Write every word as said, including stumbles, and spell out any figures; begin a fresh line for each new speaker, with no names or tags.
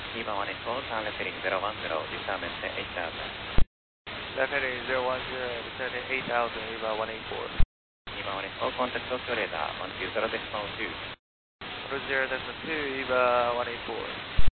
Lima one eight four, turn left heading zero one zero, descend maintain eight thousand.
Left heading zero one zero, descending eight thousand, Lima one eight four.
Lima one eight four, contact Tokyo radar one two zero decimal two.
one two zero decimal two, Lima one eight four.